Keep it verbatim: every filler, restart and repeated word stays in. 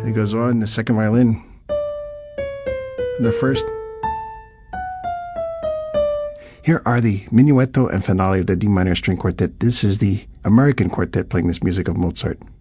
It goes on, the second violin. The first. Here are the minuetto and finale of the D minor string quartet. This is the American quartet playing this music of Mozart.